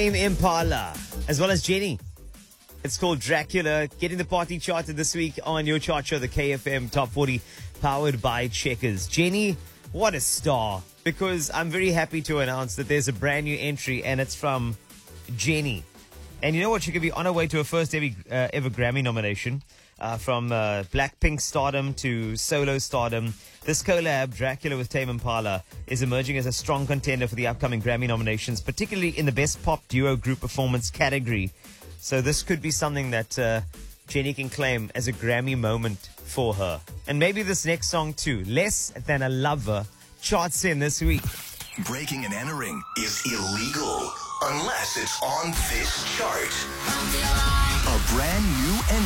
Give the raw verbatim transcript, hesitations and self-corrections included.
Tame Impala, as well as Jenny. It's called Dracula, getting the party charted this week on your chart show, the K F M Top forty, powered by Checkers. Jenny, what a star, because I'm very happy to announce that there's a brand new entry, and it's from Jenny. And you know what? She could be on her way to her first ever, uh, ever Grammy nomination. Uh, from uh, Blackpink stardom to solo stardom, this collab, Dracula with Tame Impala, is emerging as a strong contender for the upcoming Grammy nominations, particularly in the Best Pop Duo Group Performance category. So this could be something that uh, Jenny can claim as a Grammy moment for her. And maybe this next song too, Less Than a Lover, charts in this week. Breaking and entering is illegal unless it's on this chart. A brand new and